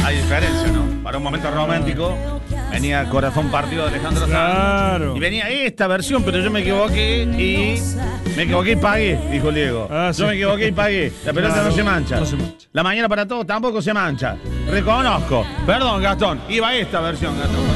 Hay diferencia, ¿no? Para un momento romántico venía Corazón Partido de Alejandro Sanz. Claro. Y venía esta versión, pero yo me equivoqué y pagué, dijo Diego. Sí. Yo me equivoqué y pagué. La pelota Claro, no se mancha. no se mancha. La mañana para todos tampoco se mancha. Reconozco. Perdón, Gastón. Iba esta versión, Gastón.